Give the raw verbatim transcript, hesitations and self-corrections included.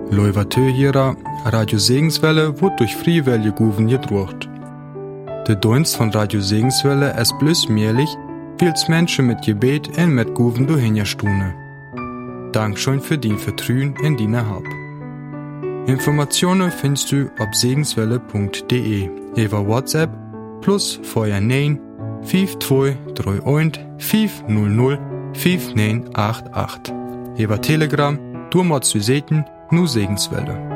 Leuvatö Radio Segenswelle wird durch Friewelle Guven gedruckt. Der Dienst von Radio Segenswelle ist bloß möglich, weil es Menschen mit Gebet und mit Guven durchhinterstune. Dankeschön für dein Vertrauen in deine Hab. Informationen findest du auf segenswelle punkt de, über WhatsApp plus vorher neun fünf zwei drei eins fünf null null fünf neun acht acht. Über Telegram, du musst du sehen, nur Segenswelle.